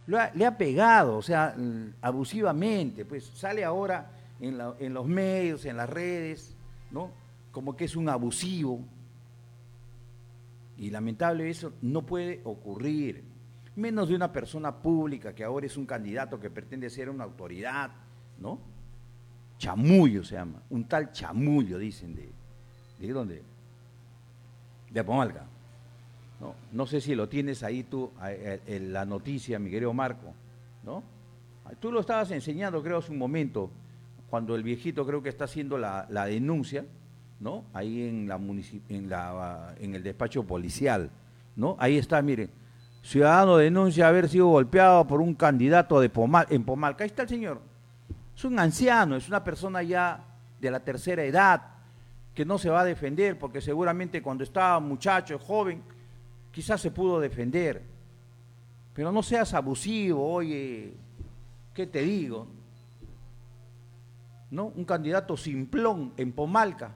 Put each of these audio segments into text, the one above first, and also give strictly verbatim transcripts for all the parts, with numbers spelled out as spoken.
lo ha- le ha pegado, o sea, mm, abusivamente, pues sale ahora en, la- en los medios, en las redes, ¿no? Como que es un abusivo. Y lamentable eso no puede ocurrir, menos de una persona pública que ahora es un candidato que pretende ser una autoridad, ¿no? Chamullo se llama, un tal Chamullo, dicen, de, ¿de dónde? De Apomalca. No, no sé si lo tienes ahí tú, en la noticia, mi querido Marco, ¿no? Tú lo estabas enseñando, creo, hace un momento, cuando el viejito creo que está haciendo la, la denuncia, ¿no? Ahí en, la en, la, en el despacho policial, ¿no? Ahí está, miren, ciudadano denuncia haber sido golpeado por un candidato de Pomal, en Pomalca. Ahí está el señor. Es un anciano, es una persona ya de la tercera edad, que no se va a defender, porque seguramente cuando estaba muchacho, joven, quizás se pudo defender. Pero no seas abusivo, oye, ¿qué te digo? ¿No? Un candidato simplón en Pomalca.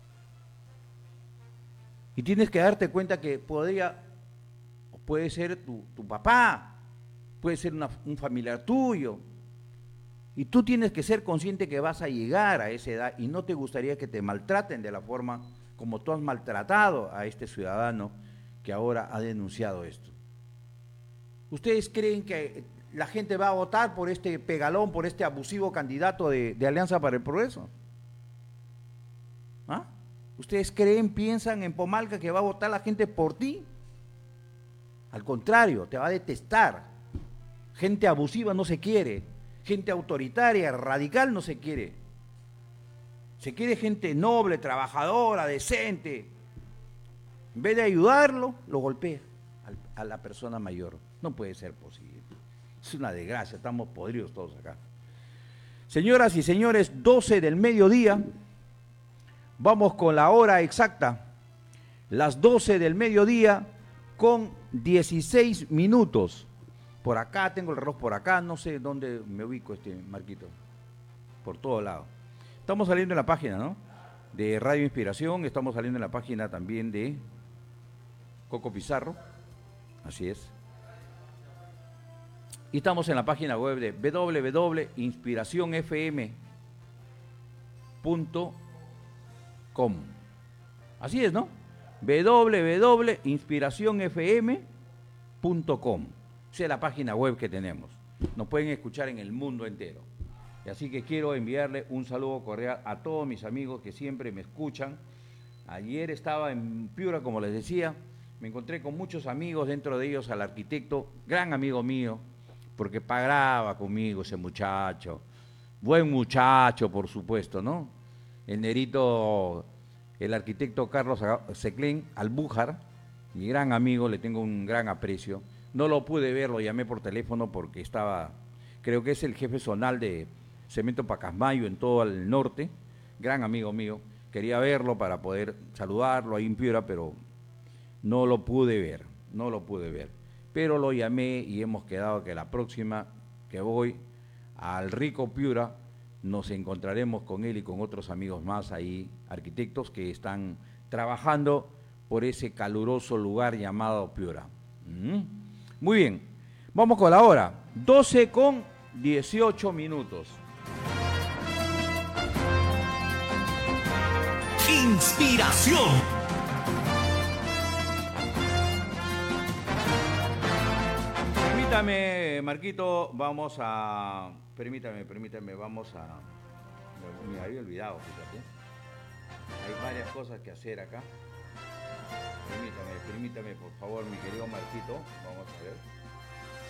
Y tienes que darte cuenta que podría, puede ser tu, tu papá, puede ser una, un familiar tuyo. Y tú tienes que ser consciente que vas a llegar a esa edad y no te gustaría que te maltraten de la forma como tú has maltratado a este ciudadano que ahora ha denunciado esto. ¿Ustedes creen que la gente va a votar por este pegalón, por este abusivo candidato de, de Alianza para el Progreso? ¿Ah? ¿Ustedes creen, piensan en Pomalca que va a votar la gente por ti? Al contrario, te va a detestar. Gente abusiva no se quiere, gente autoritaria, radical no se quiere. Se quiere gente noble, trabajadora, decente. En vez de ayudarlo, lo golpea a la persona mayor. No puede ser posible. Es una desgracia, estamos podridos todos acá. Señoras y señores, doce del mediodía, vamos con la hora exacta, las doce del mediodía con dieciséis minutos. Por acá, tengo el reloj por acá, no sé dónde me ubico este Marquito, por todo lado. Estamos saliendo en la página, ¿no? De Radio Inspiración, estamos saliendo en la página también de Coco Pizarro, así es. Y estamos en la página web de w w w punto inspiración f m punto com. Así es, ¿no? w w w punto inspiración f m punto com. Esa es la página web que tenemos. Nos pueden escuchar en el mundo entero. Y así que quiero enviarle un saludo cordial a todos mis amigos que siempre me escuchan. Ayer estaba en Piura, como les decía, me encontré con muchos amigos, dentro de ellos al arquitecto, gran amigo mío, porque pagaba conmigo ese muchacho, buen muchacho, por supuesto, ¿no? El nerito, el arquitecto Carlos Seclén Albújar, mi gran amigo, le tengo un gran aprecio. No lo pude ver, lo llamé por teléfono porque estaba, creo que es el jefe zonal de Cemento Pacasmayo en todo el norte, gran amigo mío. Quería verlo para poder saludarlo ahí en Piura, pero no lo pude ver, no lo pude ver. Pero lo llamé y hemos quedado que la próxima que voy al rico Piura nos encontraremos con él y con otros amigos más ahí, arquitectos que están trabajando por ese caluroso lugar llamado Piura. ¿Mm? Muy bien, vamos con la hora, doce con dieciocho minutos. Inspiración. Permítame, Marquito, vamos a... Permítame, permítame, vamos a... Me había olvidado, fíjate. Hay varias cosas que hacer acá. Permítame, permítame, por favor, mi querido Marquito. Vamos a ver.